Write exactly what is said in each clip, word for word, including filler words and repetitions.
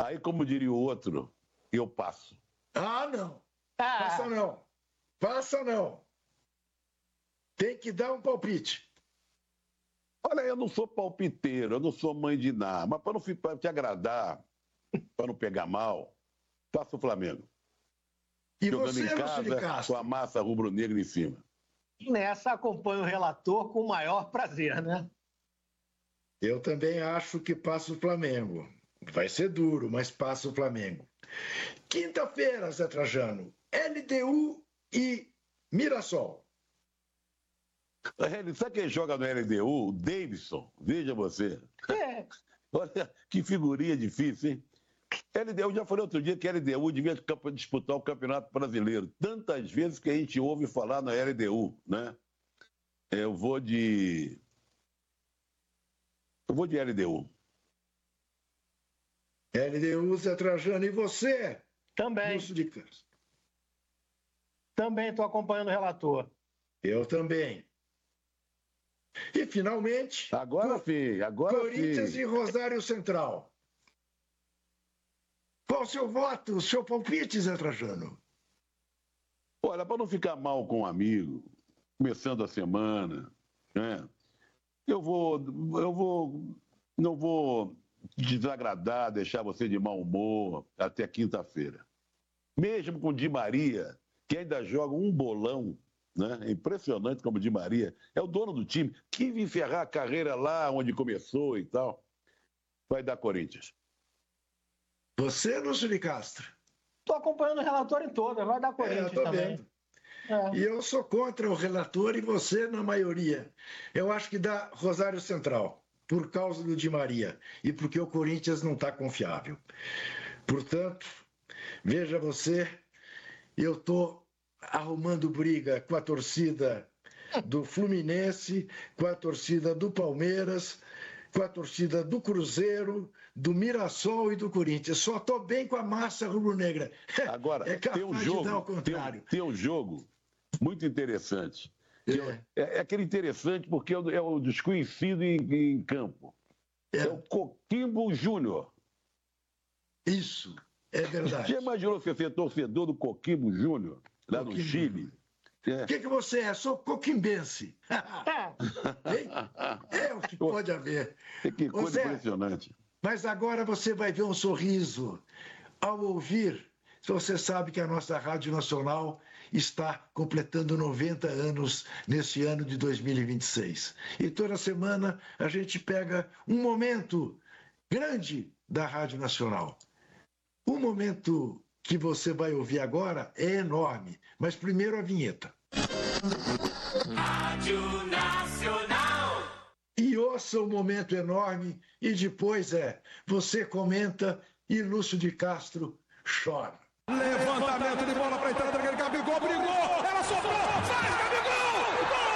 Aí, como diria o outro, eu passo. Ah, não. Ah. Passa não. Passa não. Tem que dar um palpite. Olha, eu não sou palpiteiro, eu não sou mãe de nada, mas para não pra te agradar, para não pegar mal, faça o Flamengo. E Jogando você, em casa, Lucílio Castro? com a massa rubro-negra em cima. Nessa acompanho o relator com o maior prazer, né? Eu também acho que passa o Flamengo. Vai ser duro, mas passa o Flamengo. Quinta-feira, Zé Trajano, L D U e Mirassol. Sabe quem joga no L D U? O Davidson. Veja você. É. Olha que figurinha difícil, hein? L D U, já falei outro dia que L D U devia disputar o Campeonato Brasileiro. Tantas vezes que a gente ouve falar na L D U, né? Eu vou de... Eu vou de L D U. L D U, Zé Trajano. E você? Também. Lúcio de Castro. Também estou acompanhando o relator. Eu também. E, finalmente... Agora sim, agora Corinthians sim. e Rosário Central. Qual o seu voto, o seu palpite, Zé Trajano? Olha, para não ficar mal com um amigo, começando a semana, né? Eu vou, eu vou, não vou desagradar, deixar você de mau humor até quinta-feira. Mesmo com o Di Maria, que ainda joga um bolão, né? É impressionante como o Di Maria é o dono do time, quis encerrar a carreira lá onde começou e tal. Vai dar Corinthians. Você, Lúcio de Castro? Estou acompanhando o relator em todas, vai dar Corinthians é, eu tô também. Vendo. É. E eu sou contra o relator e você na maioria. Eu acho que dá Rosário Central, por causa do Di Maria e porque o Corinthians não está confiável. Portanto, veja você, eu estou arrumando briga com a torcida do Fluminense, com a torcida do Palmeiras, com a torcida do Cruzeiro, do Mirassol e do Corinthians. Só estou bem com a massa rubro-negra. Agora, é capaz tem um jogo, de dar ao contrário. Tem, tem um jogo muito interessante. É. É, é aquele interessante porque é o, é o desconhecido em, em campo. É. é o Coquimbo Júnior. Isso, é verdade. Você imaginou você ser torcedor do Coquimbo Júnior, lá Coquimbo. no Chile? O é. que, que você é? Sou coquimbense. é o que pode haver. Que coisa Zé, impressionante. Mas agora você vai ver um sorriso ao ouvir. Você sabe que a nossa Rádio Nacional está completando noventa anos nesse ano de dois mil e vinte e seis. E toda semana a gente pega um momento grande da Rádio Nacional. O momento que você vai ouvir agora é enorme, mas primeiro a vinheta. Rádio Nacional. E ouça o momento enorme e depois é, você comenta e Lúcio de Castro chora. Levantamento de bola para a entrada daquele Gabigol, brigou, ela sobrou, faz Gabigol!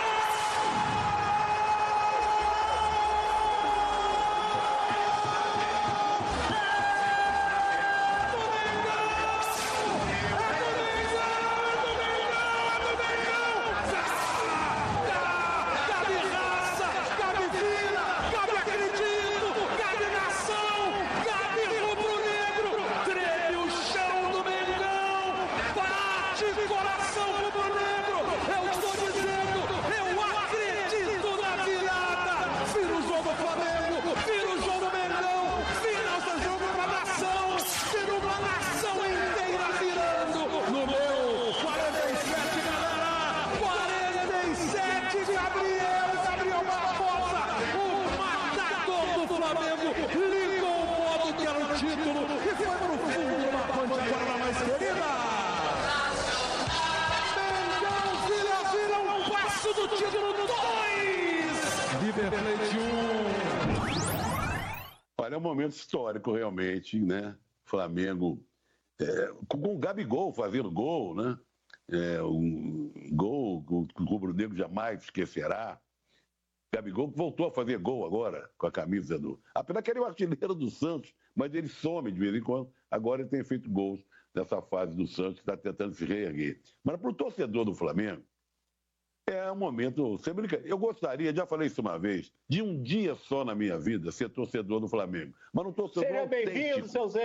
Olha, é um momento histórico realmente, né? Flamengo é, com o Gabigol fazendo gol, né? É, um gol que o rubro-negro jamais esquecerá. Gabigol voltou a fazer gol agora com a camisa do... Apesar que ele é o artilheiro do Santos, mas ele some de vez em quando. Agora ele tem feito gols nessa fase do Santos, que está tentando se reerguer. Mas para o torcedor do Flamengo, é um momento sem brincadeira. Eu gostaria, já falei isso uma vez, de um dia só na minha vida ser torcedor do Flamengo. Mas não torcedor Seja bem-vindo, seu Zé.